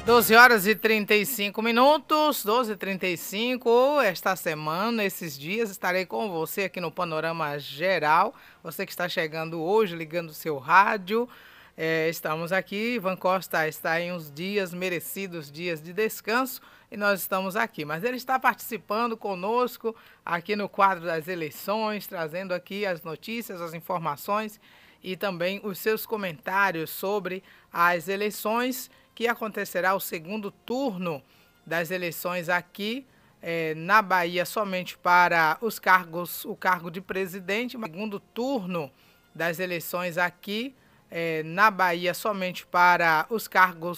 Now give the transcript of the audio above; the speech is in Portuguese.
12 horas e 35 minutos, 12h35. Esta semana, esses dias, estarei com você aqui no Panorama Geral. Você que está chegando hoje, ligando o seu rádio. Estamos aqui, Ivan Costa está em uns dias merecidos, dias de descanso, e nós estamos aqui. Mas ele está participando conosco aqui no quadro das eleições, trazendo aqui as notícias, as informações e também os seus comentários sobre as eleições, que acontecerá o segundo turno das eleições aqui na Bahia somente para os cargos, o cargo de presidente, o segundo turno das eleições aqui na Bahia somente para os cargos